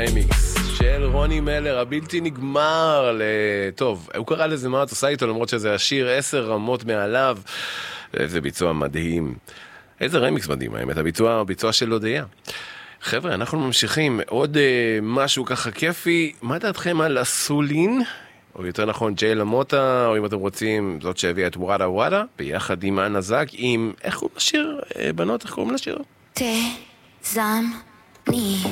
הרמיקס של רוני מלר, הבלתי נגמר. טוב, הוא קרא לזה מה את עושה איתו, למרות שזה השיר 10 רמות מעליו. איזה ביצוע מדהים. איזה רמיקס מדהים, האמת, הביצוע של הודיה. חבר'ה, אנחנו ממשיכים. עוד משהו ככה כיפי. מה דעתכם על הסולין? או יותר נכון, ג'יי למוטה, או אם אתם רוצים, זאת שהביאה את וואדה וואדה, ביחד עם אנה זק, עם, איך קוראים לשיר? בנות, איך קוראים לשיר? תזמני